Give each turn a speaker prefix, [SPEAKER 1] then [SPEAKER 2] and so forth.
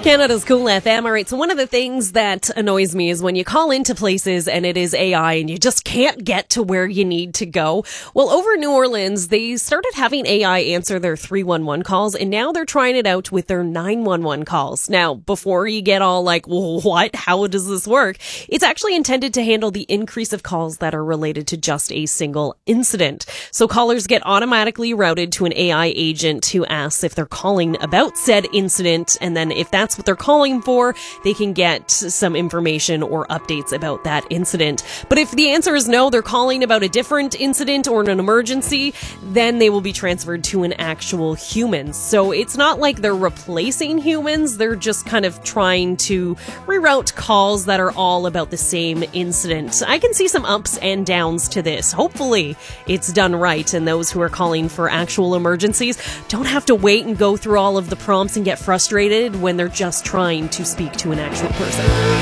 [SPEAKER 1] Canada's Cool FM. All right, so one of the things that annoys me is when you call into places and it is AI and you just can't get to where you need to go. Well, over in New Orleans, they started having AI answer their 311 calls, and now they're trying it out with their 911 calls. Now, before you get all like, well, what? How does this work? It's actually intended to handle the increase of calls that are related to just a single incident. So callers get automatically routed to an AI agent who asks if they're calling about said incident, and then if that's what they're calling for, they can get some information or updates about that incident. But if the answer is no, they're calling about a different incident or an emergency, then they will be transferred to an actual human. So it's not like they're replacing humans, they're just kind of trying to reroute calls that are all about the same incident. I can see some ups and downs to this. Hopefully it's done right, and those who are calling for actual emergencies don't have to wait and go through all of the prompts and get frustrated when they're just trying to speak to an actual person.